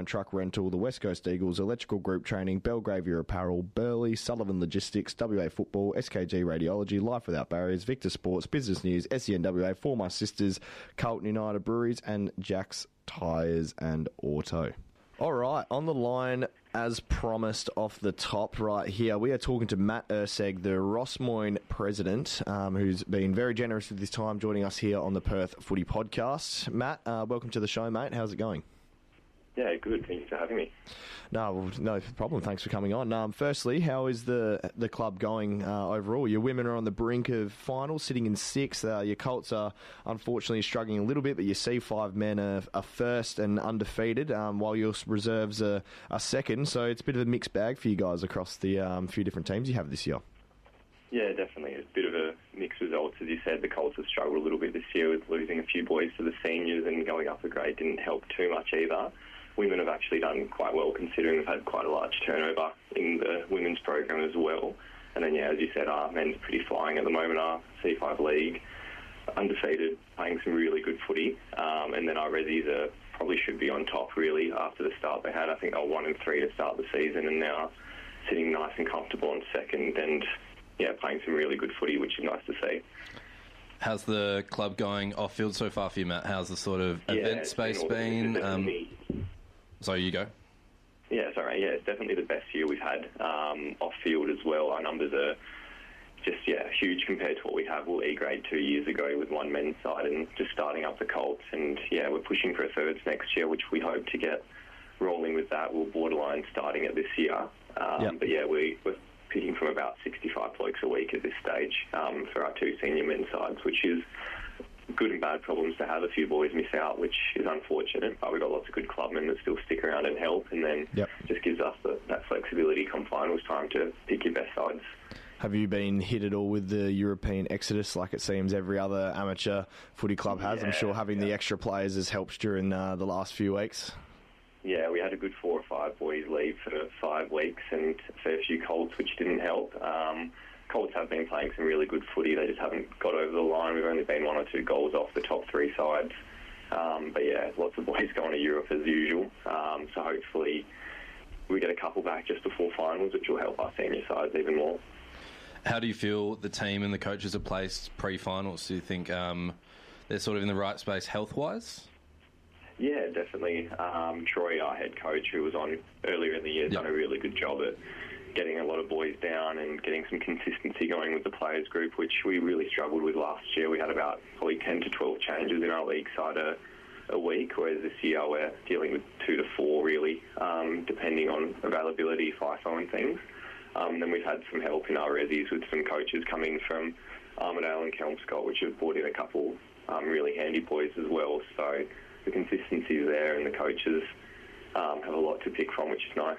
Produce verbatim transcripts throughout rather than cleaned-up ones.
and Truck Rental, the West Coast Eagles, Electrical Group Training, Belgravia Apparel, Burley, Sullivan Logistics, W A Football, S K G Radiology, Life Without Barriers, Victor Sports, Business News, S E N W A, For My Sisters, Carlton United Breweries, and Jack's Tyres and Auto. All right, on the line, as promised off the top right here, we are talking to Matt Urseg, the Ross Moyne president, um, who's been very generous with his time joining us here on the Perth Footy Podcast. Matt, uh, welcome to the show, mate. How's it going? Yeah, good. Thanks for having me. No, well, no problem. Thanks for coming on. Um, firstly, how is the the club going uh, overall? Your women are on the brink of finals, sitting in sixth. Uh, your Colts are unfortunately struggling a little bit, but your C five men are, are first and undefeated, um, while your reserves are, are second. So it's a bit of a mixed bag for you guys across the um, few different teams you have this year. Yeah, definitely. It's a bit of a mixed result. As you said, the Colts have struggled a little bit this year with losing a few boys to the seniors, and going up a grade didn't help too much either. Women have actually done quite well, considering we've had quite a large turnover in the women's program as well. And then, yeah, as you said, our men's pretty flying at the moment. Our C five league, undefeated, playing some really good footy. Um, and then our Rezzies are, probably should be on top, really, after the start they had. I think they were one and three to start the season, and now sitting nice and comfortable on second, and, yeah, playing some really good footy, which is nice to see. How's the club going off-field so far for you, Matt? How's the sort of yeah, event space been? been? Um, sorry, you go. Yeah, sorry. Yeah, it's definitely the best year we've had um, off-field as well. Our numbers are just, yeah, huge compared to what we had. We'll E-grade two years ago with one men's side and just starting up the Colts. And, yeah, we're pushing for a thirds next year, which we hope to get rolling with that. We'll borderline starting it this year. Um, yep. But, yeah, we, we're picking from about sixty-five blokes a week at this stage um, for our two senior men's sides, which is good and bad problems to have. A few boys miss out, which is unfortunate, but we've got lots of good clubmen that still stick around and help, and then yep. just gives us the, that flexibility come finals time to pick your best sides. Have you been hit at all with the European exodus like it seems every other amateur footy club has? Yeah, I'm sure having yeah. the extra players has helped during uh, the last few weeks. Yeah, we had a good four or five boys leave for five weeks and a fair few Colts, which didn't help. Um, Colts have been playing some really good footy. They just haven't got over the line. We've only been one or two goals off the top three sides. Um, but yeah, lots of boys going to Europe as usual. Um, so hopefully we get a couple back just before finals, which will help our senior sides even more. How do you feel the team and the coaches are placed pre-finals? Do you think um, they're sort of in the right space health-wise? Yeah, definitely. Um, Troy, our head coach, who was on earlier in the year, has yep. done a really good job at getting a lot of boys down and getting some consistency going with the players group, which we really struggled with last year. We had about probably ten to twelve changes in our league side a, a week, whereas this year we're dealing with two to four, really, um, depending on availability, FIFO and things. Um, then we've had some help in our Rezzies with some coaches coming from Armidale and Kelmscott, which have brought in a couple um, really handy boys as well. So the consistency is there, and the coaches um, have a lot to pick from, which is nice.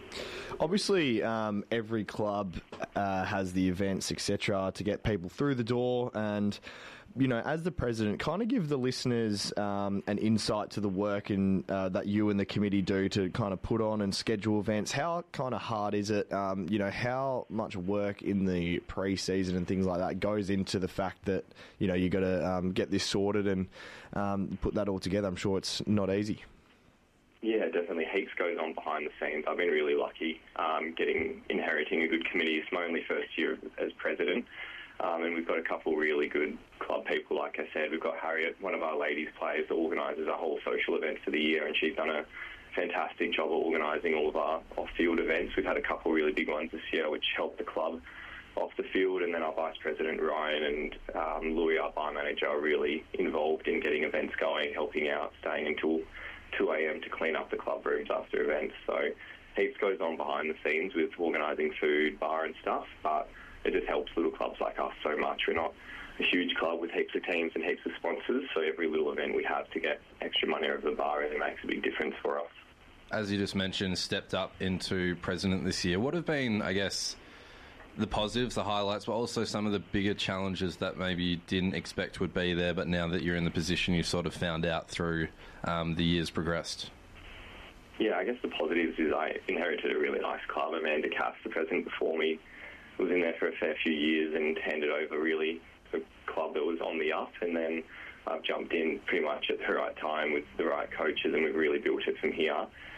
Obviously, um, every club uh, has the events, et cetera, to get people through the door. And, you know, as the president, kind of give the listeners um, an insight to the work in, uh, that you and the committee do to kind of put on and schedule events. How kind of hard is it? Um, you know, how much work in the pre-season and things like that goes into the fact that, you know, you got to um, get this sorted and um, put that all together? I'm sure it's not easy. Yeah, definitely. Heaps goes on behind the scenes. I've been really lucky um, getting inheriting a good committee. It's my only first year as president, um, and we've got a couple really good club people. Like I said, we've got Harriet, one of our ladies players, that organises our whole social event for the year, and she's done a fantastic job of organising all of our off-field events. We've had a couple really big ones this year, which helped the club off the field, and then our vice president Ryan and um, Louis, our bar manager, are really involved in getting events going, helping out, staying until two a.m. to clean up the club rooms after events. So heaps goes on behind the scenes with organising food, bar and stuff, but it just helps little clubs like us so much. We're not a huge club with heaps of teams and heaps of sponsors, so every little event we have to get extra money over the bar really makes a big difference for us. As you just mentioned, stepped up into president this year. What have been, I guess, the positives, the highlights, but also some of the bigger challenges that maybe you didn't expect would be there, but now that you're in the position, you sort of found out through um, the years progressed? Yeah, I guess the positives is I inherited a really nice club. Amanda Cass, the president before me, was in there for a fair few years and handed over really a club that was on the up, and then I've jumped in pretty much at the right time with the right coaches, and we've really built it from here.